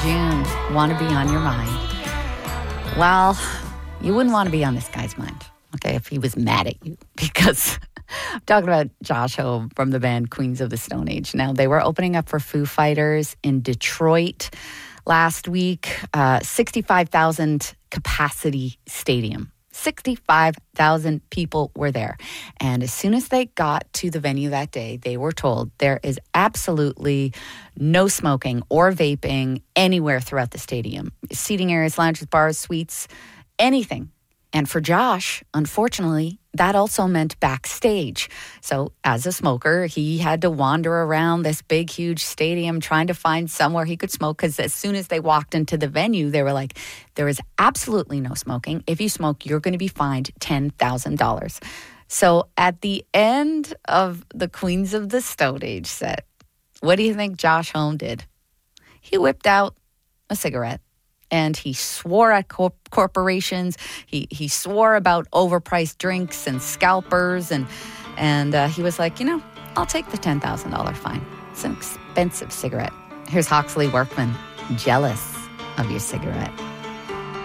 June want to be on your mind? Well, you wouldn't want to be on this guy's mind, okay, if he was mad at you, because I'm talking about Josh Homme from the band Queens of the Stone Age. Now, they were opening up for Foo Fighters in Detroit last week, 65,000 capacity stadium. 65,000 people were there. And as soon as they got to the venue that day, they were told there is absolutely no smoking or vaping anywhere throughout the stadium. Seating areas, lounges, bars, suites, anything. And for Josh, unfortunately, that also meant backstage. So as a smoker, he had to wander around this big, huge stadium trying to find somewhere he could smoke, because as soon as they walked into the venue, they were like, there is absolutely no smoking. If you smoke, you're going to be fined $10,000. So at the end of the Queens of the Stone Age set, what do you think Josh Homme did? He whipped out a cigarette. And he swore at corporations. He swore about overpriced drinks and scalpers. And he was like, I'll take the $10,000 fine. It's an expensive cigarette. Here's Hawksley Workman, Jealous of Your Cigarette.